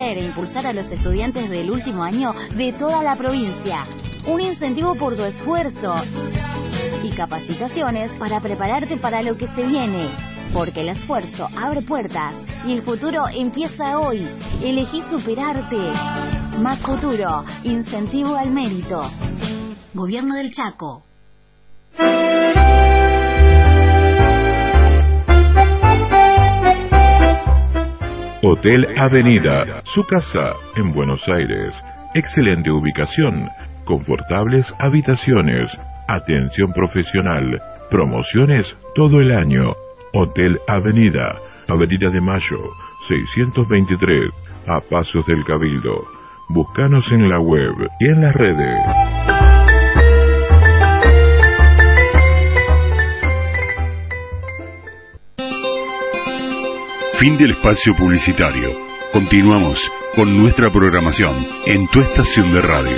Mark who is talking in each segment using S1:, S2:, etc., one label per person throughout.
S1: E impulsar a los estudiantes del último año de toda la provincia. Un incentivo por tu esfuerzo y capacitaciones para prepararte para lo que se viene. Porque el esfuerzo abre puertas y el futuro empieza hoy. Elegí superarte. Más futuro. Incentivo al mérito. Gobierno del Chaco.
S2: Hotel Avenida, su casa en Buenos Aires. Excelente ubicación, confortables habitaciones, atención profesional, promociones todo el año. Hotel Avenida, Avenida de Mayo, 623, a Pasos del Cabildo. Búscanos en la web y en las redes.
S3: Fin del espacio publicitario. Continuamos con nuestra programación en tu estación de radio.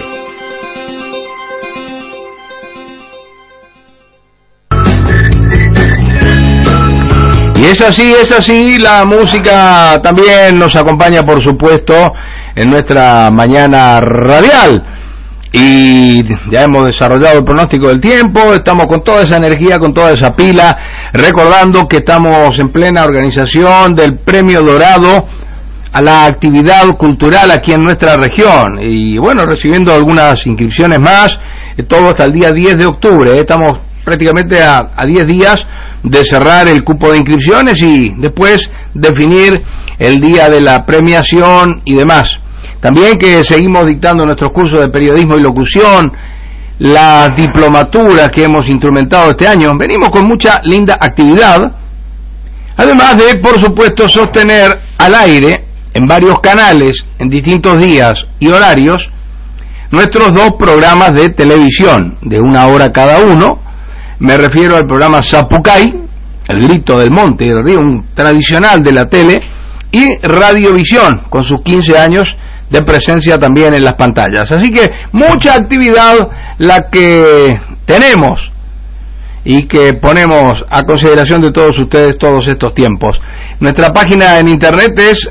S4: Y es así, la música también nos acompaña, por supuesto, en nuestra mañana radial. Y ya hemos desarrollado el pronóstico del tiempo, estamos con toda esa energía, con toda esa pila, recordando que estamos en plena organización del Premio Dorado a la actividad cultural aquí en nuestra región. Y bueno, recibiendo algunas inscripciones más, todo hasta el día 10 de octubre. Estamos prácticamente a 10 días de cerrar el cupo de inscripciones y después definir el día de la premiación y demás. También que seguimos dictando nuestros cursos de periodismo y locución, las diplomaturas que hemos instrumentado este año. Venimos con mucha linda actividad, además de, por supuesto, sostener al aire en varios canales, en distintos días y horarios, nuestros dos programas de televisión, de 1 hora cada uno. Me refiero al programa Zapucay, el grito del monte y del río, un tradicional de la tele, y Radiovisión, con sus 15 años de presencia también en las pantallas. Así que mucha actividad la que tenemos y que ponemos a consideración de todos ustedes todos estos tiempos. Nuestra página en internet es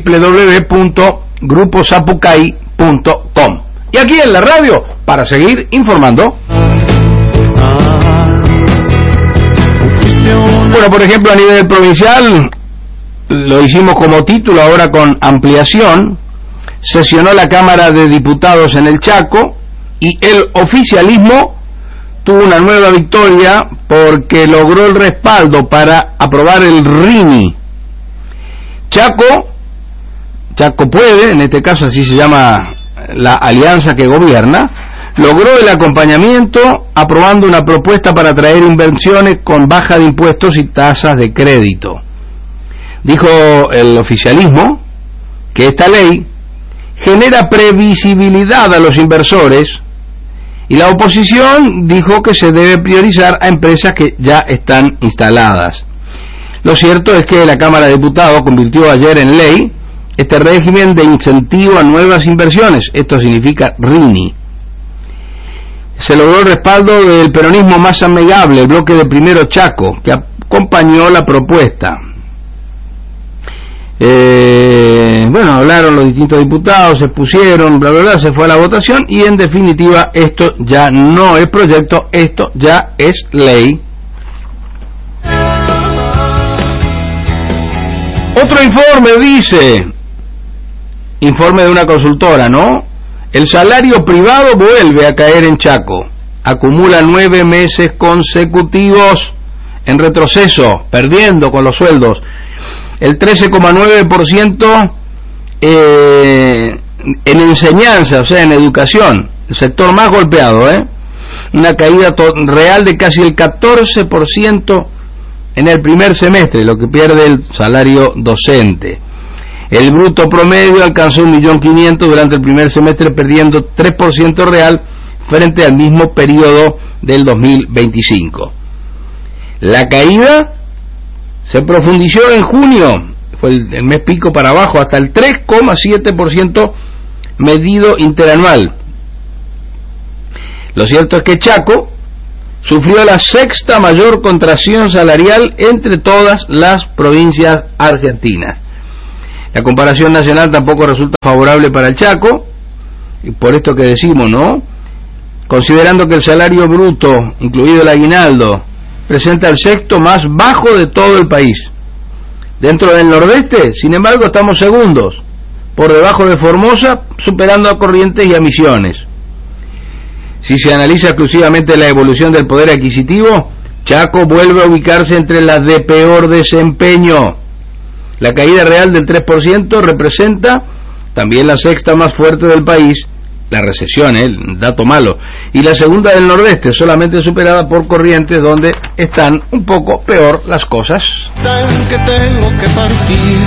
S4: www.gruposapucay.com. Y aquí en la radio, para seguir informando. Bueno, por ejemplo, a nivel provincial, lo hicimos como título, ahora con ampliación. Sesionó la Cámara de Diputados en el Chaco y el oficialismo tuvo una nueva victoria porque logró el respaldo para aprobar el RINI. Chaco Puede, en este caso así se llama la alianza que gobierna, logró el acompañamiento aprobando una propuesta para atraer inversiones con baja de impuestos y tasas de crédito. Dijo el oficialismo que esta ley genera previsibilidad a los inversores y la oposición dijo que se debe priorizar a empresas que ya están instaladas. Lo cierto es que la Cámara de Diputados convirtió ayer en ley este régimen de incentivo a nuevas inversiones. Esto significa RINI. Se logró el respaldo del peronismo más amigable, el bloque de Primero Chaco, que acompañó la propuesta. Bueno, hablaron los distintos diputados, se pusieron, bla, bla, bla, se fue a la votación y en definitiva esto ya no es proyecto, esto ya es ley. Otro informe dice, informe de una consultora, ¿no? El salario privado vuelve a caer en Chaco, acumula 9 meses consecutivos en retroceso, perdiendo con los sueldos. El 13,9% en enseñanza, o sea, en educación, el sector más golpeado, una caída real de casi el 14% en el primer semestre, lo que pierde el salario docente. El bruto promedio alcanzó 1.500.000 durante el primer semestre, perdiendo 3% real frente al mismo periodo del 2025. La caída se profundizó en junio, fue el mes pico para abajo, hasta el 3,7% medido interanual. Lo cierto es que Chaco sufrió la sexta mayor contracción salarial entre todas las provincias argentinas. La comparación nacional tampoco resulta favorable para el Chaco, y por esto que decimos, ¿no? Considerando que el salario bruto, incluido el aguinaldo, presenta el sexto más bajo de todo el país. Dentro del Nordeste, sin embargo, estamos segundos, por debajo de Formosa, superando a Corrientes y a Misiones. Si se analiza exclusivamente la evolución del poder adquisitivo, Chaco vuelve a ubicarse entre las de peor desempeño. La caída real del 3% representa también la sexta más fuerte del país, la recesión, el dato malo, y la segunda del Nordeste, solamente superada por Corrientes, donde están un poco peor las cosas.
S5: Que tengo que partir.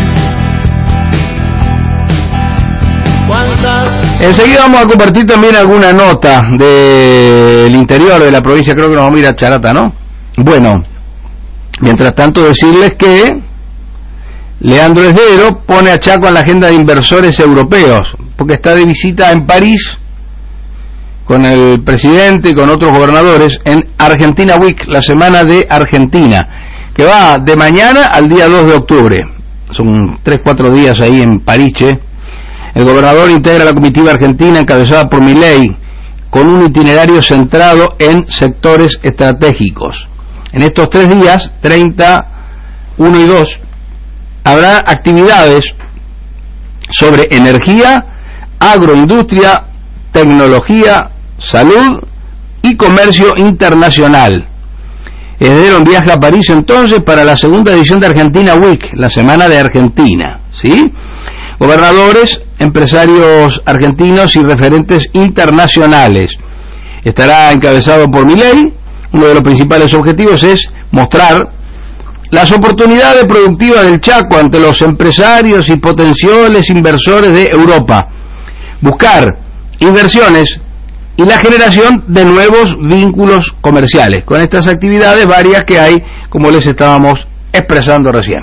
S4: Enseguida vamos a compartir también alguna nota del interior de la provincia, creo que nos vamos a ir a Charata, ¿no? Bueno, mientras tanto decirles que Leandro Esdero pone a Chaco en la agenda de inversores europeos, porque está de visita en París con el presidente y con otros gobernadores en Argentina Week, la semana de Argentina, que va de mañana al día 2 de octubre. Son 3-4 días ahí en París. El gobernador integra la comitiva argentina encabezada por Milei, con un itinerario centrado en sectores estratégicos. En estos 3 días, 30, 1 y 2, habrá actividades sobre energía, agroindustria, tecnología, salud y comercio internacional. Esdero viaja a París entonces para la segunda edición de Argentina Week, la semana de Argentina, ¿sí? Gobernadores, empresarios argentinos y referentes internacionales. Estará encabezado por Milei. Uno de los principales objetivos es mostrar las oportunidades productivas del Chaco ante los empresarios y potenciales inversores de Europa, buscar inversiones y la generación de nuevos vínculos comerciales, con estas actividades varias que hay, como les estábamos expresando recién.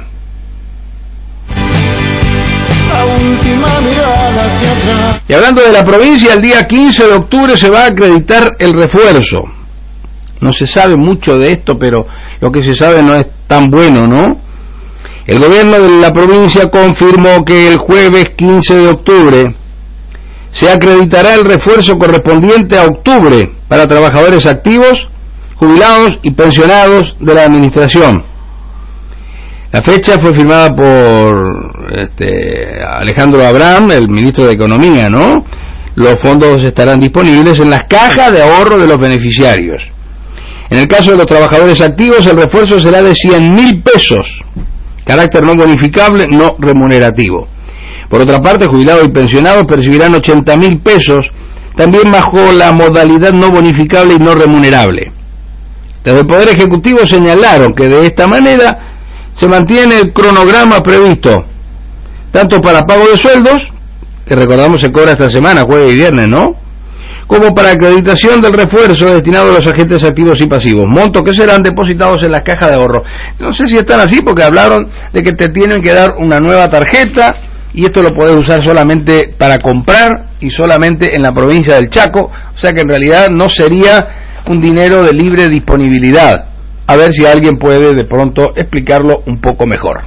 S4: Y hablando de la provincia, el día 15 de octubre se va a acreditar el refuerzo. No se sabe mucho de esto, pero lo que se sabe no es tan bueno, ¿no? El gobierno de la provincia confirmó que el jueves 15 de octubre se acreditará el refuerzo correspondiente a octubre para trabajadores activos, jubilados y pensionados de la administración. La fecha fue firmada por Alejandro Abraham, el ministro de Economía, ¿no? Los fondos estarán disponibles en las cajas de ahorro de los beneficiarios. En el caso de los trabajadores activos, el refuerzo será de 100.000 pesos, carácter no bonificable, no remunerativo. Por otra parte, jubilados y pensionados percibirán 80.000 pesos, también bajo la modalidad no bonificable y no remunerable. Desde el Poder Ejecutivo señalaron que de esta manera se mantiene el cronograma previsto, tanto para pago de sueldos, que recordamos se cobra esta semana, jueves y viernes, ¿no?, como para acreditación del refuerzo destinado a los agentes activos y pasivos, montos que serán depositados en las cajas de ahorro. No sé si están así, porque hablaron de que te tienen que dar una nueva tarjeta, y esto lo podés usar solamente para comprar, y solamente en la provincia del Chaco, o sea que en realidad no sería un dinero de libre disponibilidad. A ver si alguien puede de pronto explicarlo un poco mejor.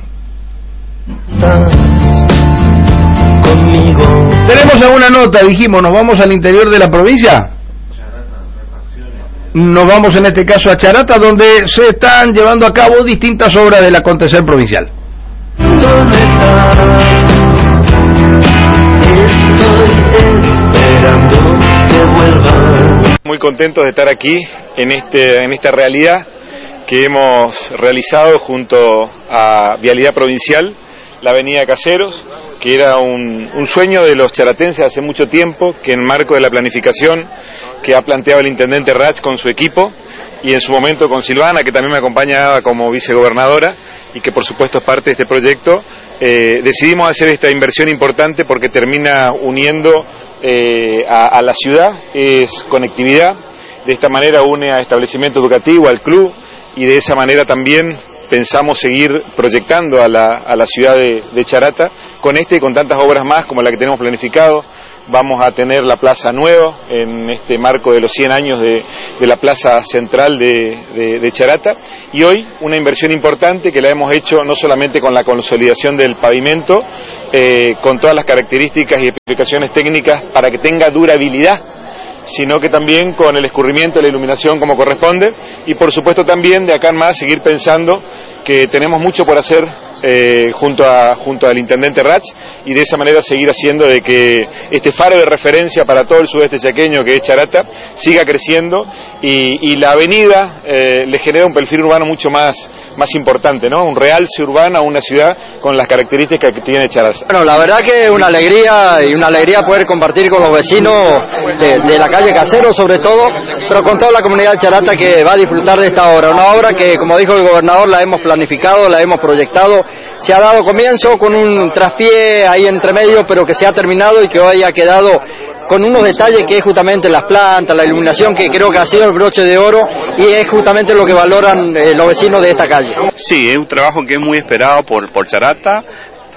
S4: Conmigo. Tenemos alguna nota, dijimos, nos vamos al interior de la provincia. Nos vamos en este caso a Charata, donde se están llevando a cabo distintas obras del acontecer provincial.
S5: ¿Dónde estás? Estoy esperando que vuelvas.
S6: Muy contentos de estar aquí en esta realidad que hemos realizado junto a Vialidad Provincial, la avenida Caseros, que era un sueño de los charatenses hace mucho tiempo, que en marco de la planificación que ha planteado el intendente Rach con su equipo, y en su momento con Silvana, que también me acompañaba como vicegobernadora, y que por supuesto es parte de este proyecto, decidimos hacer esta inversión importante porque termina uniendo a la ciudad, es conectividad, de esta manera une a establecimiento educativo, al club, y de esa manera también pensamos seguir proyectando a la ciudad de Charata con y con tantas obras más como la que tenemos planificado. Vamos a tener la plaza nueva en este marco de los 100 años de la plaza central de Charata, y hoy una inversión importante que la hemos hecho no solamente con la consolidación del pavimento con todas las características y explicaciones técnicas para que tenga durabilidad, sino que también con el escurrimiento de la iluminación como corresponde, y por supuesto también de acá en más seguir pensando que tenemos mucho por hacer junto al intendente Rach, y de esa manera seguir haciendo de que este faro de referencia para todo el sudeste chaqueño, que es Charata, siga creciendo, y la avenida le genera un perfil urbano mucho más importante, ¿no? Un realce urbano a una ciudad con las características que tiene Charata.
S7: Bueno, la verdad que es una alegría poder compartir con los vecinos de la calle Caseros sobre todo, pero con toda la comunidad de Charata que va a disfrutar de esta obra. Una obra que, como dijo el gobernador, la hemos planificado, la hemos proyectado, se ha dado comienzo con un traspié ahí entre medio, pero que se ha terminado y que hoy ha quedado con unos detalles que es justamente las plantas, la iluminación, que creo que ha sido el broche de oro y es justamente lo que valoran los vecinos de esta calle.
S8: Sí, es un trabajo que es muy esperado por Charata.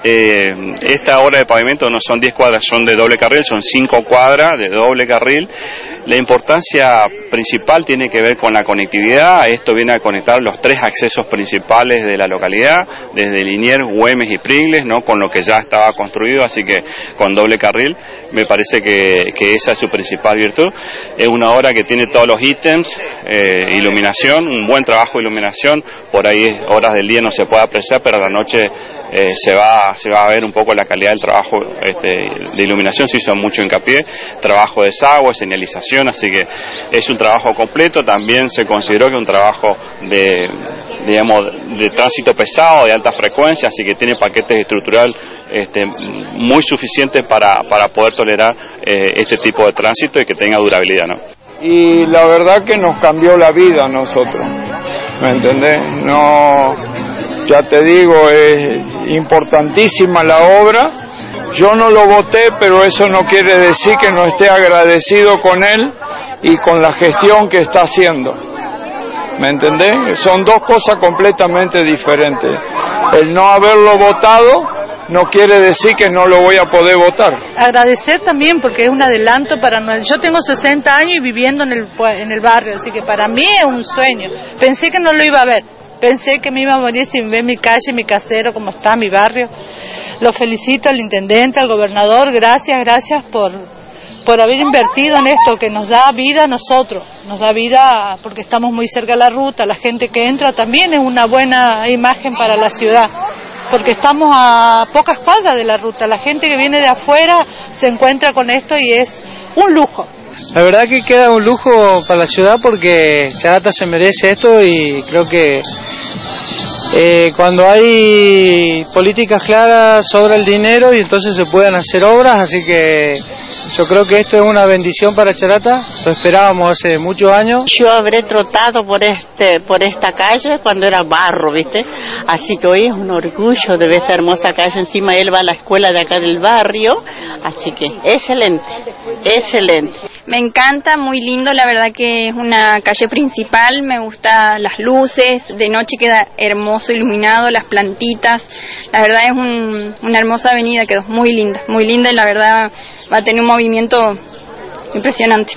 S8: Esta obra de pavimento no son 10 cuadras, son de doble carril, son 5 cuadras de doble carril. La importancia principal tiene que ver con la conectividad. Esto viene a conectar los 3 accesos principales de la localidad, desde Liniers, Güemes y Pringles, ¿no? Con lo que ya estaba construido, así que con doble carril. Me parece que esa es su principal virtud. Es una obra que tiene todos los ítems, iluminación, un buen trabajo de iluminación. Por ahí horas del día no se puede apreciar, pero a la noche se va a ver un poco la calidad del trabajo de iluminación. Se hizo mucho hincapié, trabajo de desagüe, señalización, así que es un trabajo completo. También se consideró que un trabajo de tránsito pesado, de alta frecuencia, así que tiene paquetes estructural muy suficientes para poder tolerar este tipo de tránsito y que tenga durabilidad, ¿no?
S9: Y la verdad que nos cambió la vida a nosotros, ¿me entendés? No, ya te digo, es importantísima la obra. Yo no lo voté, pero eso no quiere decir que no esté agradecido con él y con la gestión que está haciendo. ¿Me entendés? Son dos cosas completamente diferentes. El no haberlo votado no quiere decir que no lo voy a poder votar.
S10: Agradecer también porque es un adelanto para nosotros. Yo tengo 60 años y viviendo en el barrio, así que para mí es un sueño. Pensé que no lo iba a ver. Pensé que me iba a morir sin ver mi calle, mi casero, cómo está mi barrio. Lo felicito al intendente, al gobernador. Gracias por haber invertido en esto, que nos da vida a nosotros. Nos da vida porque estamos muy cerca de la ruta. La gente que entra también es una buena imagen para la ciudad, porque estamos a pocas cuadras de la ruta. La gente que viene de afuera se encuentra con esto y es un lujo.
S11: La verdad que queda un lujo para la ciudad porque Charata se merece esto y creo que cuando hay políticas claras sobra el dinero y entonces se pueden hacer obras, así que yo creo que esto es una bendición para Charata, lo esperábamos hace muchos años.
S12: Yo habré trotado por esta calle cuando era barro, ¿viste? Así que hoy es un orgullo de ver esta hermosa calle. Encima él va a la escuela de acá del barrio, así que excelente.
S13: Me encanta, muy lindo, la verdad que es una calle principal, me gustan las luces, de noche queda hermoso iluminado, las plantitas, la verdad es una hermosa avenida, quedó muy linda y la verdad va a tener un movimiento impresionante.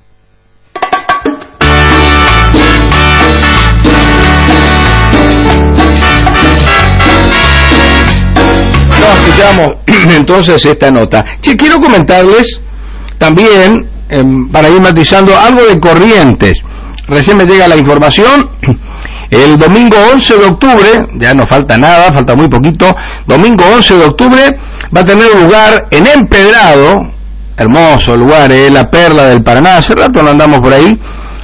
S4: Escuchamos entonces esta nota. Quiero comentarles también, para ir matizando, algo de Corrientes. Recién me llega la información. El domingo 11 de octubre, ya no falta nada, falta muy poquito, domingo 11 de octubre va a tener lugar en Empedrado, hermoso lugar, la perla del Paraná. Hace rato no andamos por ahí,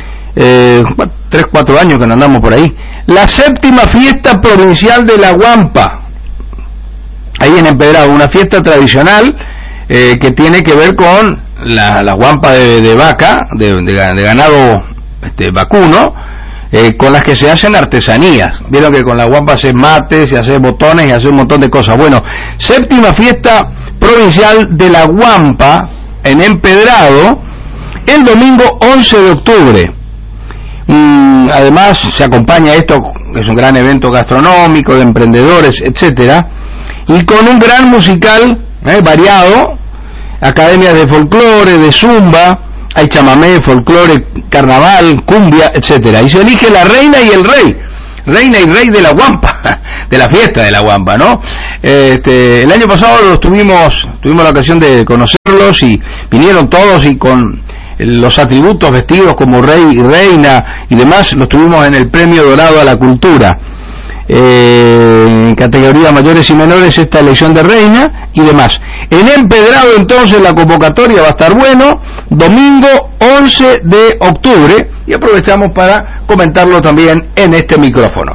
S4: 3-4 años que no andamos por ahí, la 7ª fiesta provincial de la Huampa, ahí en Empedrado, una fiesta tradicional que tiene que ver con la Huampa de vaca, de ganado vacuno, con las que se hacen artesanías. Vieron que con la Huampa se hace mates, se hace botones y hace un montón de cosas. Bueno, 7ª fiesta provincial de la Huampa en Empedrado, el domingo 11 de octubre. Además se acompaña esto, es un gran evento gastronómico, de emprendedores, etcétera, y con un gran musical variado, academias de folclore, de zumba, hay chamamé, folclore, carnaval, cumbia, etcétera, y se elige la reina y el rey reina y rey de la Huampa, de la fiesta de la Huampa, ¿no? El año pasado tuvimos la ocasión de conocerlos y vinieron todos y con los atributos vestidos como rey y reina y demás, los tuvimos en el Premio Dorado a la Cultura. En categoría mayores y menores esta elección de reina y demás. En Empedrado entonces la convocatoria va a estar bueno, domingo 11 de octubre, y aprovechamos para comentarlo también en este micrófono.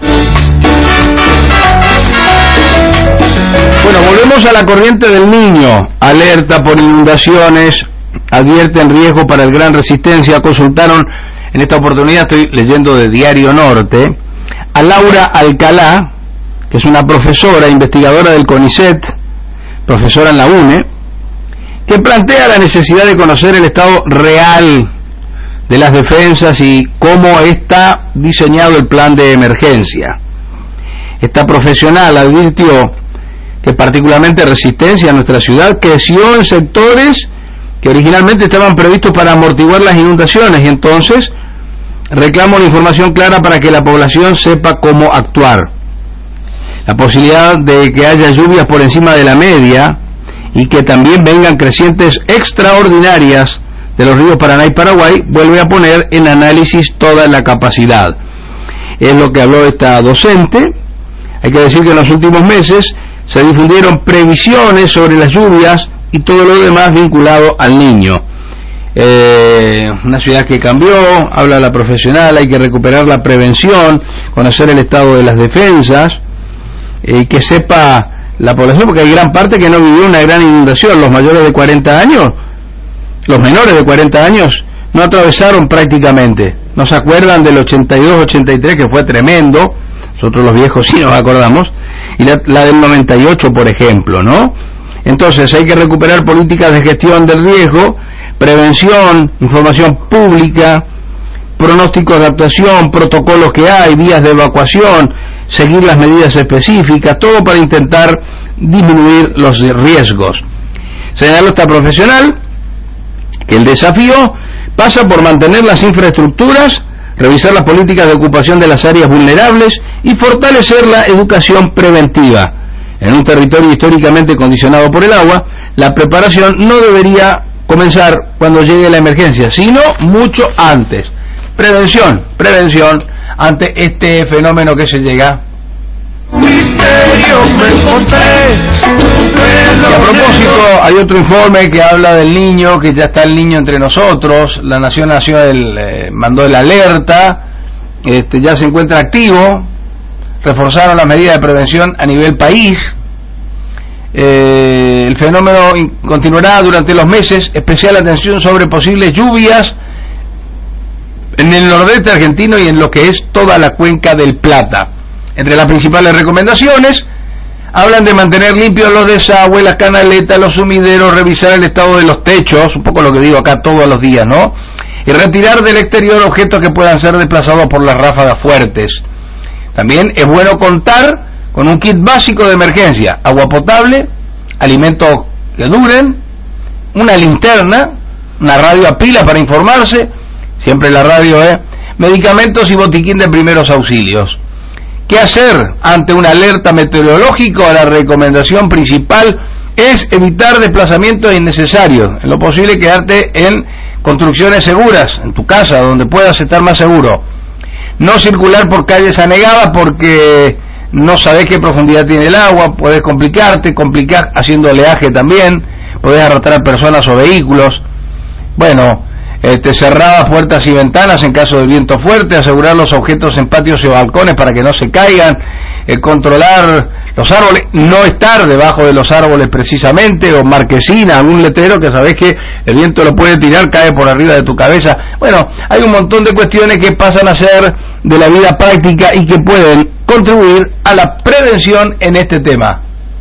S4: Bueno, volvemos a la corriente del Niño. Alerta por inundaciones, advierten riesgo para el Gran Resistencia. Consultaron en esta oportunidad, estoy leyendo de Diario Norte, a Laura Alcalá, que es una profesora, investigadora del CONICET, profesora en la UNE, que plantea la necesidad de conocer el estado real de las defensas y cómo está diseñado el plan de emergencia. Esta profesional advirtió que particularmente Resistencia en nuestra ciudad creció en sectores que originalmente estaban previstos para amortiguar las inundaciones, y entonces reclamo la información clara para que la población sepa cómo actuar. La posibilidad de que haya lluvias por encima de la media y que también vengan crecientes extraordinarias de los ríos Paraná y Paraguay vuelve a poner en análisis toda la capacidad. Es lo que habló esta docente. Hay que decir que en los últimos meses se difundieron previsiones sobre las lluvias y todo lo demás vinculado al Niño. Una ciudad que cambió, habla la profesional, hay que recuperar la prevención, conocer el estado de las defensas, que sepa la población, porque hay gran parte que no vivió una gran inundación. Los mayores de 40 años, los menores de 40 años no atravesaron prácticamente, no se acuerdan del 82-83 que fue tremendo, nosotros los viejos sí nos acordamos, y la del 98 por ejemplo, ¿no? Entonces hay que recuperar políticas de gestión del riesgo, prevención, información pública, pronósticos de actuación, protocolos que hay, vías de evacuación, seguir las medidas específicas, todo para intentar disminuir los riesgos. Señaló esta profesional que el desafío pasa por mantener las infraestructuras, revisar las políticas de ocupación de las áreas vulnerables y fortalecer la educación preventiva. En un territorio históricamente condicionado por el agua, la preparación no debería comenzar cuando llegue la emergencia, sino mucho antes. Prevención ante este fenómeno que se llega. Y a propósito, hay otro informe que habla del niño, que ya está el niño entre nosotros. La Nación mandó la alerta, ya se encuentra activo. Reforzaron las medidas de prevención a nivel país. El fenómeno continuará durante los meses, especial atención sobre posibles lluvias en el nordeste argentino y en lo que es toda la cuenca del Plata. Entre las principales recomendaciones hablan de mantener limpios los desagües, las canaletas, los sumideros, revisar el estado de los techos, un poco lo que digo acá todos los días, ¿no? Y retirar del exterior objetos que puedan ser desplazados por las ráfagas fuertes. También es bueno contar con un kit básico de emergencia: agua potable, alimentos que duren, una linterna, una radio a pila para informarse, siempre la radio, medicamentos y botiquín de primeros auxilios. ¿Qué hacer ante una alerta meteorológica? La recomendación principal es evitar desplazamientos innecesarios, en lo posible quedarte en construcciones seguras, en tu casa, donde puedas estar más seguro. No circular por calles anegadas porque no sabés qué profundidad tiene el agua, podés complicar haciendo oleaje también, podés arrastrar personas o vehículos. Bueno, cerradas puertas y ventanas en caso de viento fuerte, asegurar los objetos en patios y balcones para que no se caigan, controlar los árboles, no estar debajo de los árboles precisamente, o marquesina, algún letrero que sabés que el viento lo puede tirar, cae por arriba de tu cabeza. Bueno, hay un montón de cuestiones que pasan a ser de la vida práctica y que pueden contribuir a la prevención en este tema.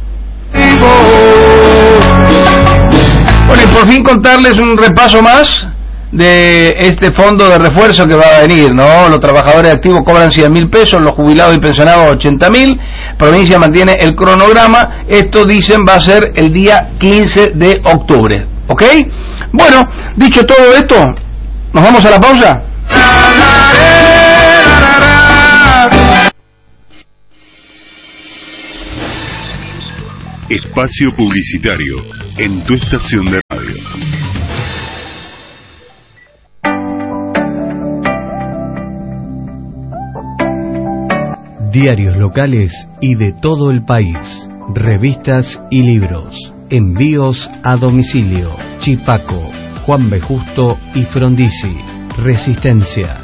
S4: Bueno, y por fin contarles un repaso más de este fondo de refuerzo que va a venir, ¿no? Los trabajadores activos cobran 100.000 pesos, los jubilados y pensionados 80.000. Provincia mantiene el cronograma. Esto, dicen, va a ser el día 15 de octubre. ¿Ok? Bueno, dicho todo esto, ¿nos vamos a la pausa?
S3: Espacio publicitario en tu estación de radio.
S14: Diarios locales y de todo el país, revistas y libros, envíos a domicilio. Chipaco, Juan B. Justo y Frondizi. Resistencia.